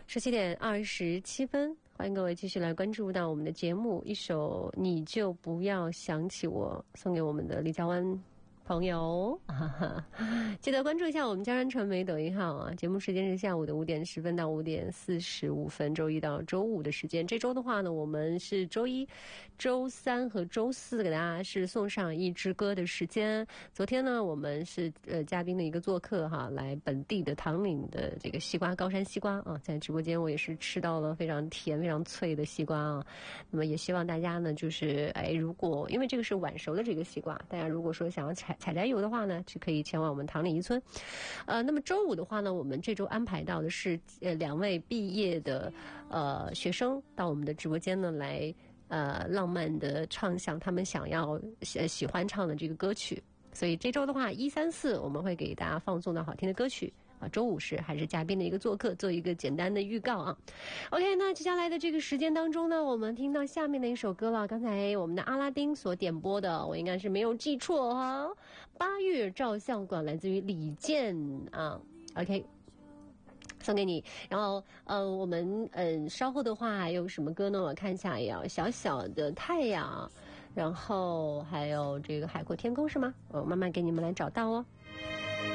17:27，欢迎各位继续来关注到我们的节目，一首你就不要想起我，送给我们的李嘉湾朋友，记得关注一下我们嘉山传媒抖音号啊。节目时间是下午的5:10到5:45，周一到周五的时间。这周的话呢，我们是周一、周三和周四给大家是送上一支歌的时间。昨天呢，我们是嘉宾的一个做客哈，来本地的唐岭的这个西瓜，高山西瓜啊，在直播间我也是吃到了非常甜、非常脆的西瓜啊。那么也希望大家呢，就是如果因为这个是晚熟的这个西瓜，大家如果说想要采摘油的话呢，就可以前往我们唐岭一村。那么周五的话呢，我们这周安排到的是2位毕业的学生到我们的直播间呢来浪漫的唱响他们想要喜欢唱的这个歌曲。所以这周的话1、3、4我们会给大家放送到好听的歌曲啊。周五是还是嘉宾的一个做客，做一个简单的预告啊。OK， 那接下来的这个时间当中呢，我们听到下面的一首歌了。刚才我们的阿拉丁所点播的，我应该是没有记错哈，八月照相馆，来自于李健啊。OK，送给你。然后我们稍后的话还有什么歌呢？我看一下，也要小小的太阳，然后还有这个海阔天空是吗？我慢慢给你们来找到哦。